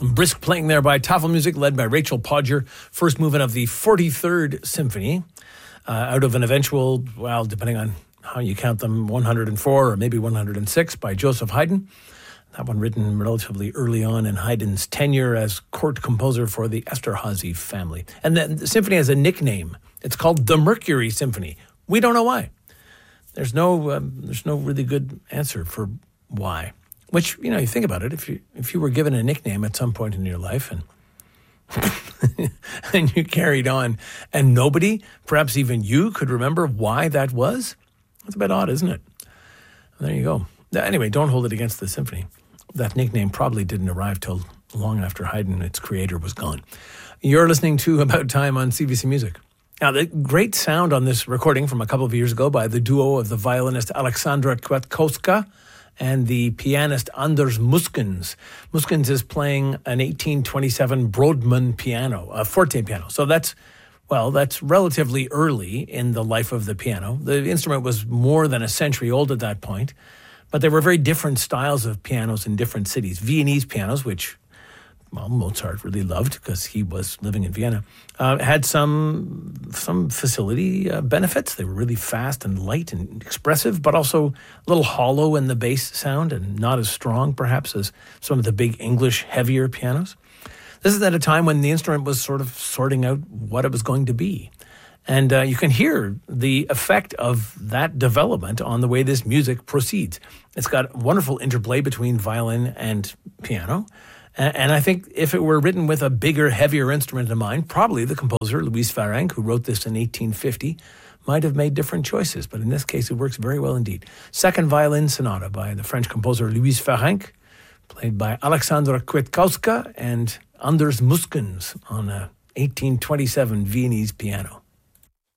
Brisk playing there by Tafelmusik, led by Rachel Podger. First movement of the 43rd Symphony, out of an eventual, well, depending on how you count them, 104 or maybe 106 by Joseph Haydn. That one written relatively early on in Haydn's tenure as court composer for the Esterházy family. And then the symphony has a nickname. It's called the Mercury Symphony. We don't know why. There's no really good answer for why. Which, you know, you think about it, if you were given a nickname at some point in your life and and you carried on and nobody, perhaps even you, could remember why that was, that's a bit odd, isn't it? There you go. Anyway, don't hold it against the symphony. That nickname probably didn't arrive till long after Haydn, its creator, was gone. You're listening to About Time on CBC Music. Now, the great sound on this recording from a couple of years ago by the duo of the violinist Alexandra Kwiatkowska and the pianist Anders Muskens. Muskens is playing an 1827 Brodmann piano, a forte piano. So that's relatively early in the life of the piano. The instrument was more than a century old at that point, but there were very different styles of pianos in different cities. Viennese pianos, which, well, Mozart really loved because he was living in Vienna, had some facility benefits. They were really fast and light and expressive, but also a little hollow in the bass sound and not as strong, perhaps, as some of the big English heavier pianos. This is at a time when the instrument was sort of sorting out what it was going to be. And you can hear the effect of that development on the way this music proceeds. It's got wonderful interplay between violin and piano. And I think if it were written with a bigger, heavier instrument in mind, probably the composer, Louis Farrenc, who wrote this in 1850, might have made different choices. But in this case, it works very well indeed. Second Violin Sonata by the French composer Louis Farrenc, played by Alexandra Kwiatkowska and Anders Muskens on a 1827 Viennese piano.